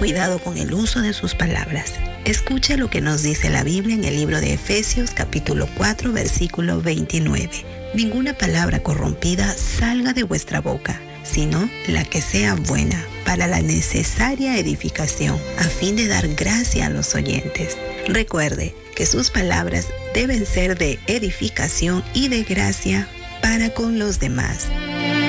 cuidado con el uso de sus palabras. Escucha lo que nos dice la Biblia en el libro de Efesios capítulo 4 versículo 29. Ninguna palabra corrompida salga de vuestra boca, sino la que sea buena para la necesaria edificación, a fin de dar gracia a los oyentes. Recuerde que sus palabras deben ser de edificación y de gracia para con los demás.